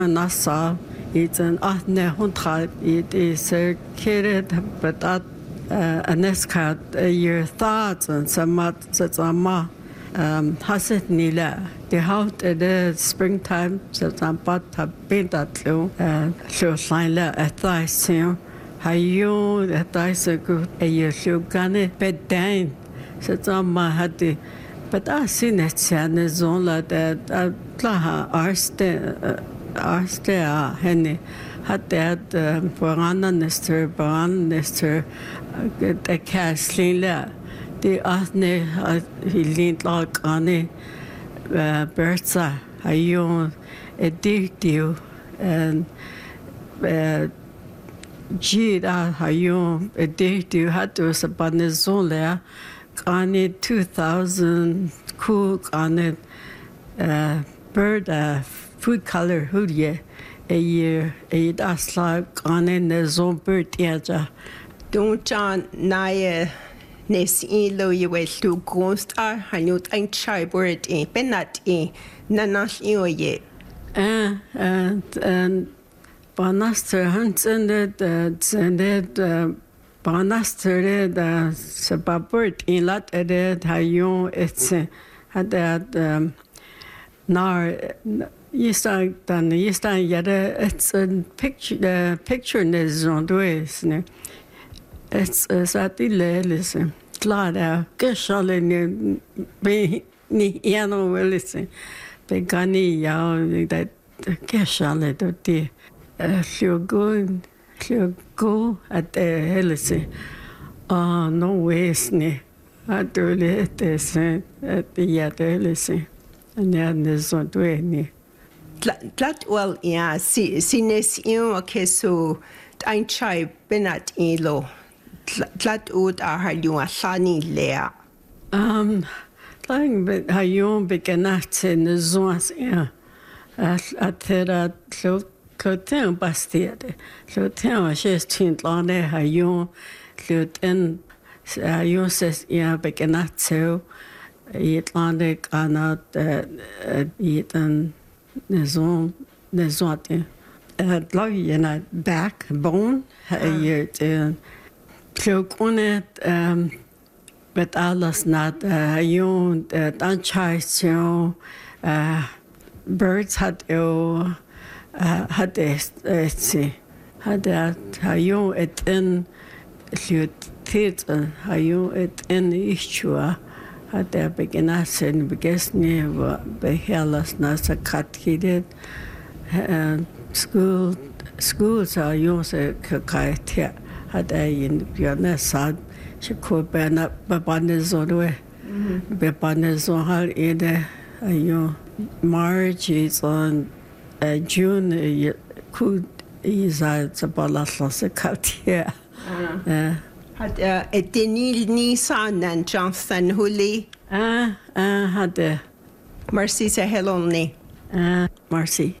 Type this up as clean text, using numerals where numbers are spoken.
Nasa iten 1800 circuited but at aneskat year thoughts and samat sama haset nila the hout the springtime satampat habintatlu shoshaila athaisio hayo athaisaku ayeshugane bedain satama hati but I seen it sana zonla that tlaha Arste henne hatte Barananister the Castlila the Athne Hilint Lagane Bertha Hayon Edictio and Gida Hayon Edictio had to was a Banazola Gane 2000 cool Gane bird food color hoodie a year a dasla on in the zombert yaja. Don't John Naya Nes Elo you were to ghost are Hanut and chai bird a penat a nanas ye. And Banaster hunts and it Banaster the sababert in lat edit hayon it's had that nar Yistan yada it's a picture nizon dois ne it's satile listen glada geshale ni yano listen begani yao that geshale do di go at the listen no ways ne at the at the yada listen and then there's on doing Tlat well yeah sines in okay so ein chai benat elo tlat ud a hayu a shani lea lang bet hayon beganat in the zones yeah at the clotin bastiade clotin ches tint lane hayon clotin hayon says yeah beganat so Atlantic anat eaten Nezon, lag in backbone, pluk but alles not, danchai birds had had hayon it in theater, hayon it in Ishua. Had der beginnat in begesne beherlas nasa katkidet schools are use kakaite had in björna sad shiko bena babanezodwe bebanezon ide ayo March is on June could is zabalaslas katia Had Denil Nisan and Johnson Huli. Had Mercy sa Heloni. Marcy.